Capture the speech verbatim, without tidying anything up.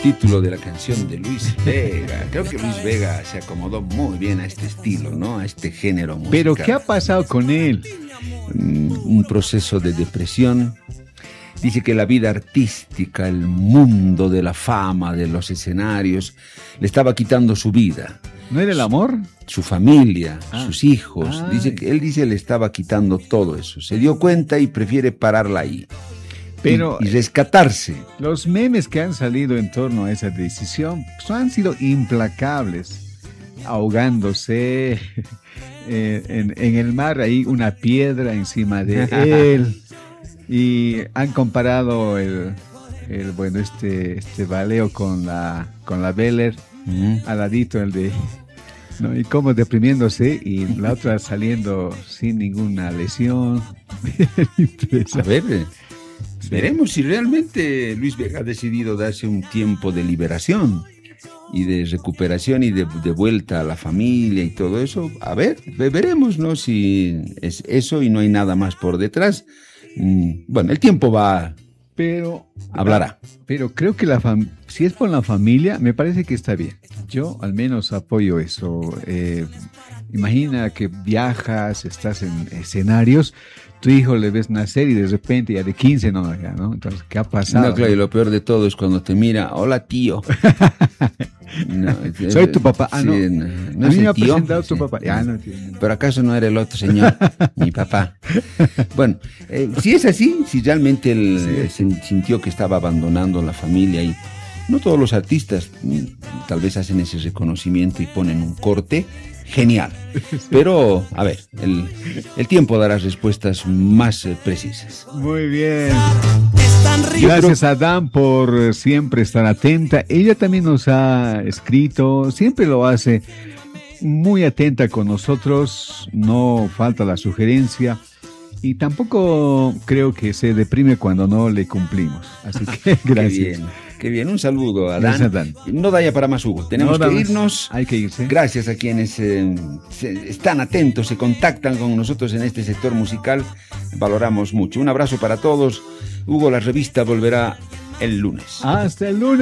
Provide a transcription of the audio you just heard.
título de la canción de Luis Vega. Creo que Luis Vega se acomodó muy bien a este estilo, ¿no? A este género musical. ¿Pero qué ha pasado con él? Un proceso de depresión. Dice que la vida artística, el mundo de la fama, de los escenarios, le estaba quitando su vida. ¿No era el amor? Su familia, ah, sus hijos. Ay. Dice que él dice le estaba quitando todo eso. Se dio cuenta y prefiere pararla ahí. Pero y, y rescatarse. Los memes que han salido en torno a esa decisión pues, han sido implacables. Ahogándose eh, en, en el mar, ahí una piedra encima de él. Y han comparado el, el bueno este este baleo con la con la Beller, uh-huh. Al ladito el de ¿no? Y como deprimiéndose y la otra saliendo sin ninguna lesión. A ver, sí. Veremos si realmente Luis Vega ha decidido darse un tiempo de liberación y de recuperación y de, de vuelta a la familia y todo eso. A ver, veremos, ¿no? Si es eso y no hay nada más por detrás. Bueno, el tiempo va, pero hablará. Pero creo que la fam- si es por la familia, me parece que está bien. Yo al menos apoyo eso. Eh, imagina que viajas, estás en escenarios, tu hijo le ves nacer y de repente ya de quince no, ya, ¿no? Entonces, ¿qué ha pasado? No, claro, y lo peor de todo es cuando te mira, hola tío. No, soy tu papá. Ah, sí, no. no, no a mí me ha tío, presentado tu sí. papá. Ya, no, tío, no. Pero acaso no era el otro señor, mi papá. Bueno, eh, si es así, si realmente él sí. se sintió que estaba abandonando la familia y no todos los artistas tal vez hacen ese reconocimiento y ponen un corte, genial. Pero, a ver, el, el tiempo dará respuestas más eh, precisas. Muy bien. Gracias a Dan por siempre estar atenta. Ella también nos ha escrito, siempre lo hace, muy atenta con nosotros, no falta la sugerencia y tampoco creo que se deprime cuando no le cumplimos. Así que gracias. Qué bien, qué bien. Un saludo a Dan. Dan. No da ya para más, Hugo. Tenemos no que irnos. Hay que irse. Gracias a quienes eh, se, están atentos, se contactan con nosotros en este sector musical. Valoramos mucho. Un abrazo para todos. Hugo, la revista volverá el lunes. Hasta el lunes.